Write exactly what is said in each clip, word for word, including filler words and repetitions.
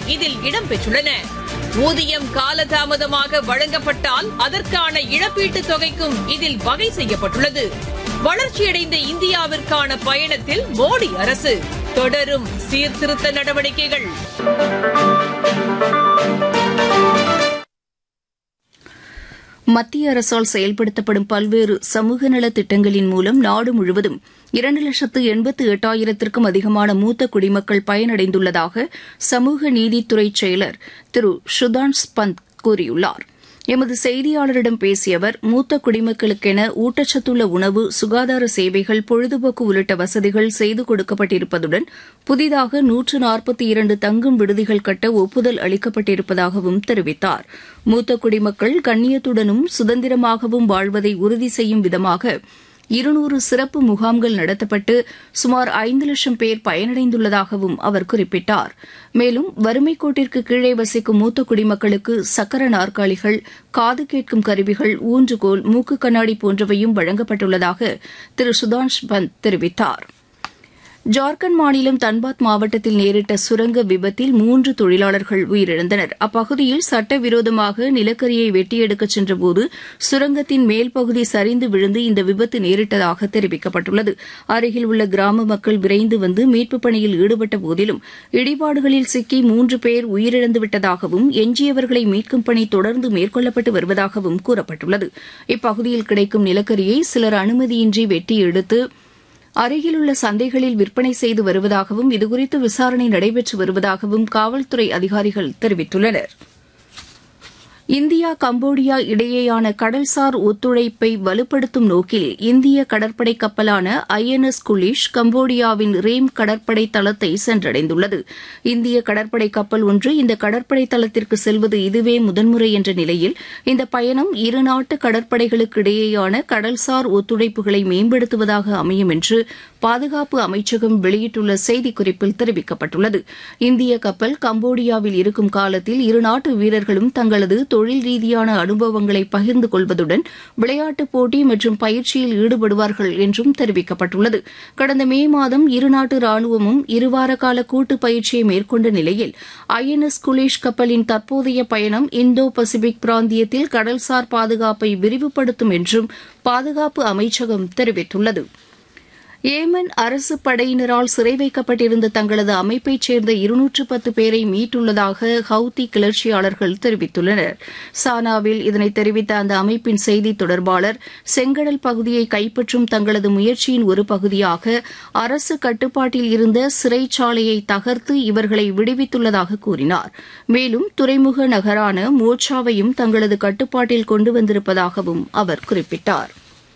இதில் இடம்பெற்றுள்ளன. ஊதியம் காலதாமதமாக வழங்கப்பட்டால் அதற்கான இழப்பீட்டுத் தொகைக்கும் இதில் வகை செய்யப்பட்டுள்ளது. வளர்ச்சியடைந்த இந்தியாவிற்கான பயணத்தில் மோடி அரசு தொடரும் சீர்திருத்த நடவடிக்கைகள். மத்திய அரசால் செயல்படுத்தப்படும் பல்வேறு சமூக நலத் திட்டங்களின் மூலம் நாடு முழுவதும் இரண்டு லட்சத்து எண்பத்து எட்டாயிரத்திற்கும் அதிகமான மூத்த குடிமக்கள் பயனடைந்துள்ளதாக சமூக நீதித்துறை செயலர் திரு சுதான்ஷ் பந்த் கூறியுள்ளார். எமது செய்தியாளரிடம் பேசிய அவர், மூத்த குடிமக்களுக்கென ஊட்டச்சத்துள்ள உணவு, சுகாதார சேவைகள், பொழுதுபோக்கு உள்ளிட்ட வசதிகள் செய்து கொடுக்கப்பட்டிருப்பதுடன் புதிதாக நூற்று நாற்பத்தி இரண்டு தங்கும் விடுதிகள் கட்ட ஒப்புதல் அளிக்கப்பட்டிருப்பதாகவும் தெரிவித்தார். மூத்த குடிமக்கள் கண்ணியத்துடனும் சுதந்திரமாகவும் வாழ்வதை உறுதி செய்யும் விதமாக இருநூறு சிறப்பு முகாம்கள் நடத்தப்பட்டு சுமார் ஐந்து லட்சம் பேர் பயனடைந்துள்ளதாகவும் அவர் குறிப்பிட்டார். மேலும் வறுமைக் கோட்டிற்கு கீழே வசிக்கும் மூத்த குடிமக்களுக்கு சக்கர நாற்காலிகள், காது கேட்கும் கருவிகள், ஊன்றுகோல், மூக்கு கண்ணாடி போன்றவையும் வழங்கப்பட்டுள்ளதாக திரு சுதான்ஷ் பந்த் தெரிவித்தார். ஜார்க்கண்ட் மாநிலம் தன்பாத் மாவட்டத்தில் நேரிட்ட சுரங்க விபத்தில் மூன்று தொழிலாளர்கள் உயிரிழந்தனர். அப்பகுதியில் சட்டவிரோதமாக நிலக்கரியை வெட்டியெடுக்கச் சென்றபோது சுரங்கத்தின் மேல் பகுதி சரிந்து விழுந்து இந்த விபத்து நேரிட்டதாக தெரிவிக்கப்பட்டுள்ளது. அருகில் உள்ள கிராம மக்கள் விரைந்து வந்து மீட்புப் பணியில் ஈடுபட்ட போதிலும் இடிபாடுகளில் சிக்கி மூன்று பேர் உயிரிழந்துவிட்டதாகவும் எஞ்சியவர்களை மீட்கும் பணி தொடர்ந்து மேற்கொள்ளப்பட்டு வருவதாகவும் கூறப்பட்டுள்ளது. இப்பகுதியில் கிடைக்கும் நிலக்கரியை சிலர் அனுமதியின்றி வெட்டி எடுத்து அருகிலுள்ள சந்தைகளில் விற்பனை செய்து வருவதாகவும் இதுகுறித்து விசாரணை நடைபெற்று வருவதாகவும் காவல்துறை அதிகாரிகள் தெரிவித்துள்ளனா். இந்தியா கம்போடியா இடையேயான கடல்சார் ஒத்துழைப்பை வலுப்படுத்தும் நோக்கில் இந்திய கடற்படை கப்பலான ஐ என் எஸ் குலிஷ் கம்போடியாவின் ரேம் கடற்படை தளத்தை சென்றடைந்துள்ளது. இந்திய கடற்படை கப்பல் ஒன்று இந்த கடற்படை தளத்திற்கு செல்வது இதுவே முதன்முறை என்ற நிலையில் இந்த பயணம் இருநாட்டு கடற்படைகளுக்கு இடையேயான கடல்சார் ஒத்துழைப்புகளை மேம்படுத்துவதாக அமையும் என்று பாதுகாப்பு அமைச்சகம் வெளியிட்டுள்ள செய்திக்குறிப்பில் தெரிவிக்கப்பட்டுள்ளது. இந்திய கப்பல் கம்போடியாவில் இருக்கும் காலத்தில் இருநாட்டு வீரர்களும் தங்களது தொழில் ரீதியான அனுபவங்களை பகிர்ந்து கொள்வதுடன் விளையாட்டுப் போட்டி மற்றும் பயிற்சியில் ஈடுபடுவார்கள் என்றும் தெரிவிக்கப்பட்டுள்ளது. கடந்த மே மாதம் இருநாட்டு ராணுவமும் இருவார கால கூட்டு பயிற்சியை மேற்கொண்ட நிலையில் ஐ என் எஸ் குலிஷ் கப்பலின் தற்போதைய பயணம் இந்தோ பசிபிக் பிராந்தியத்தில் கடல்சார் பாதுகாப்பை விரிவுபடுத்தும் என்றும் பாதுகாப்பு அமைச்சகம் தெரிவித்துள்ளது. ஏமன் அரசு படையினரால் சிறை வைக்கப்பட்டிருந்த தங்களது அமைப்பைச் சேர்ந்த இருநூற்று பத்து பேரை மீட்டுள்ளதாக ஹவுதி கிளர்ச்சியாளர்கள் தெரிவித்துள்ளனர். சானாவில் இதனை தெரிவித்த அந்த அமைப்பின் செய்தித் தொடர்பாளர், செங்கடல் பகுதியை கைப்பற்றும் தங்களது முயற்சியின் ஒரு பகுதியாக அரசு கட்டுப்பாட்டில் இருந்த சிறைச்சாலையை தகர்த்து இவர்களை விடுவித்துள்ளதாக கூறினார். மேலும் துறைமுக நகரான மோச்சாவையும் தங்களது கட்டுப்பாட்டில் கொண்டு வந்திருப்பதாகவும் அவர் குறிப்பிட்டார்.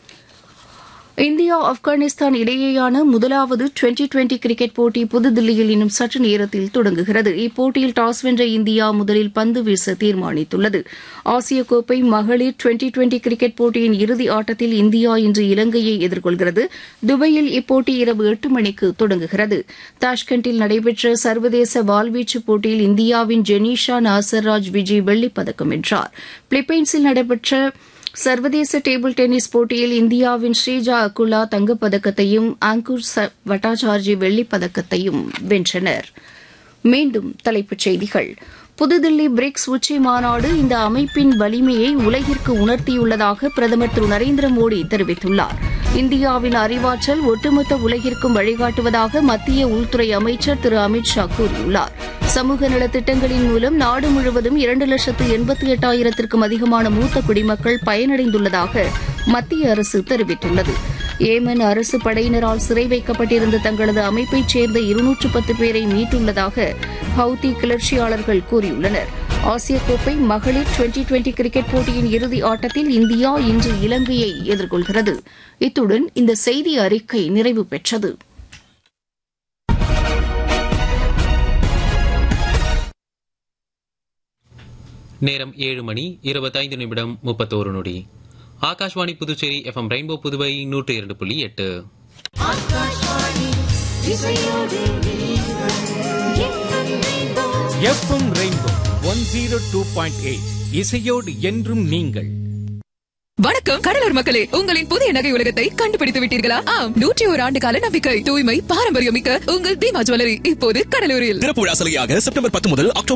இந்தியா ஆப்கானிஸ்தான் இடையேயான முதலாவது டுவெண்டி டுவெண்டி கிரிக்கெட் போட்டி புதுதில்லியில் இன்னும் சற்று நேரத்தில் தொடங்குகிறது. இப்போட்டியில் டாஸ் வென்ற இந்தியா முதலில் பந்து வீச தீர்மானித்துள்ளது. ஆசிய கோப்பை மகளிர் டுவெண்டி டுவெண்டி கிரிக்கெட் போட்டியின் இறுதி ஆட்டத்தில் இந்தியா இன்று இலங்கையை எதிர்கொள்கிறது. துபாயில் இப்போட்டி இரவு எட்டு மணிக்கு தொடங்குகிறது. தாஷ்கண்டில் நடைபெற்ற சர்வதேச வாள்வீச்சு போட்டியில் இந்தியாவின் ஜெனீஷா நாசர்ராஜ் விஜய் வெள்ளிப்பதக்கம் வென்றார். பிலிப்பைன்ஸில் நடைபெற்ற சர்வதேச டேபிள் டென்னிஸ் போட்டியில் இந்தியாவின் ஸ்ரீஜா அகுலா தங்கப்பதக்கத்தையும் அங்குர் பட்டாச்சார்ஜி வெள்ளிப்பதக்கத்தையும் வென்றனர். மீண்டும் தலைப்புச் செய்திகள். புதுதில்லி பிரிக்ஸ் உச்சி மாநாடு இந்த அமைப்பின் வலிமையை உலகிற்கு உணர்த்தியுள்ளதாக பிரதமர் திரு நரேந்திர மோடி தெரிவித்துள்ளார். இந்தியாவின் அறிவாற்றல் ஒட்டுமொத்த உலகிற்கும் வழிகாட்டுவதாக மத்திய உள்துறை அமைச்சர் திரு அமித் ஷா கூறியுள்ளார். சமூக நலத்திட்டங்களின் மூலம் நாடு முழுவதும் இரண்டு லட்சத்து எண்பத்தி எட்டாயிரத்திற்கும் அதிகமான மூத்த குடிமக்கள் பயனடைந்துள்ளதாக மத்திய அரசு தெரிவித்துள்ளது. ஏமன் அரசு படையினரால் சிறை வைக்கப்பட்டிருந்த தங்களது அமைப்பைச் சேர்ந்த இருநூற்று பத்து பேரை மீட்டுள்ளதாக ஹவுதி கிளர்ச்சியாளர்கள் கூறியுள்ளனர். ஆசிய கோப்பை மகளிர் டுவெண்டி டுவெண்டி கிரிக்கெட் போட்டியின் இறுதி ஆட்டத்தில் இந்தியா இன்று இலங்கையை எதிர்கொள்கிறது. இத்துடன் இந்த செய்தி அறிக்கை நிறைவு பெற்றது. நேரம் ஏழு மணி இருபத்தைந்து நிமிடம் முப்பத்தோரு நொடி. Akashvani Puducherry F M rainbow Puduvai நூற்று இரண்டு புள்ளி எட்டு. F M rainbow one zero two point eight இசையோடு என்றும் நீங்கள். வணக்கம் கடலூர் மக்களே, உங்களின் புதிய நகை உலகத்தை கண்டுபிடித்து விட்டீர்களா? ஆம், நூற்றி ஒரு ஆண்டு கால நம்பிக்கை, தூய்மை, பாரம்பரியம் மிக்க உங்கள் தீமா ஜுவல்லரி இப்போது கடலூரில் திறப்பு விழா சலுகையாக செப்டம்பர் பத்து முதல் அக்டோபர்